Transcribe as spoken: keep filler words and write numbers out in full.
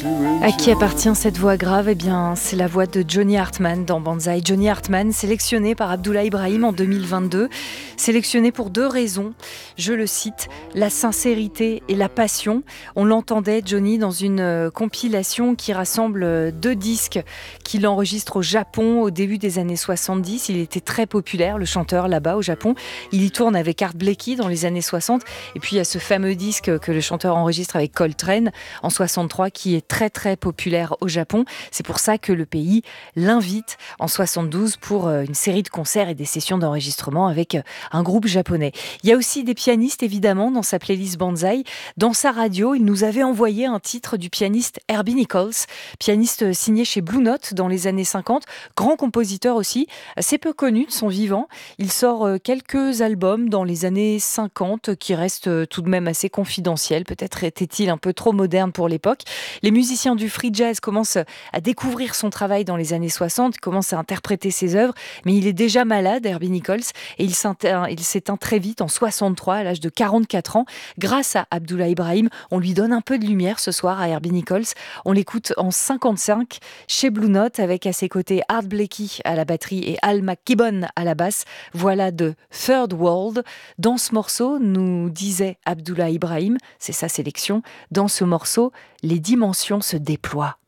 À qui appartient cette voix grave ? Eh bien, c'est la voix de Johnny Hartman dans Banzai. Johnny Hartman, sélectionné par Abdoulaye Ibrahim en deux mille vingt-deux, sélectionné pour deux raisons. Je le cite, la sincérité et la passion. On l'entendait, Johnny, dans une euh, compilation qui rassemble euh, deux disques qu'il enregistre au Japon au début des années soixante-dix. Il était très populaire, le chanteur, là-bas au Japon. Il y tourne avec Art Blakey dans les années soixante. Et puis, il y a ce fameux disque que le chanteur enregistre avec Coltrane en soixante-trois qui est très, très populaire au Japon. C'est pour ça que le pays l'invite en soixante-douze pour euh, une série de concerts et des sessions d'enregistrement avec euh, un groupe japonais. Il y a aussi des pianistes, évidemment, dans sa playlist Banzai. Dans sa radio, il nous avait envoyé un titre du pianiste Herbie Nichols, pianiste signé chez Blue Note dans les années cinquante, grand compositeur aussi, assez peu connu de son vivant. Il sort euh, quelques albums dans les années cinquante qui restent euh, tout de même assez confidentiels. Peut-être était-il un peu trop moderne pour l'époque. Les musiciens du free jazz commencent à découvrir son travail dans les années soixante, commencent à interpréter ses œuvres, mais il est déjà malade, Herbie Nichols, et il s'éteint, il s'éteint très vite en soixante-trois, à l'âge de quarante-quatre ans. Grâce à Abdoulaye Ibrahim, on lui donne un peu de lumière ce soir à Herbie Nichols. On l'écoute en cinquante-cinq chez Blue Note avec à ses côtés Art Blakey à la batterie et Al McKibbon à la basse. Voilà de Third World. Dans ce morceau, nous disait Abdoulaye Ibrahim, c'est sa sélection, dans ce morceau, les dimensions se déploient.